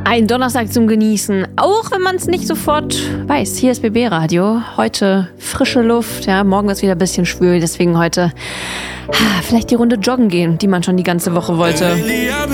Ein Donnerstag zum Genießen, auch wenn man es nicht sofort weiß. Hier ist BB Radio. Heute frische Luft, ja, morgen wird es wieder ein bisschen schwül, deswegen heute vielleicht die Runde joggen gehen, die man schon die ganze Woche wollte.